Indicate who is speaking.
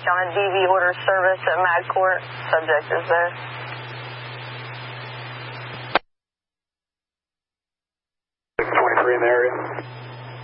Speaker 1: on a DV order service at Mad Court. Subject is there.
Speaker 2: 623 in the area.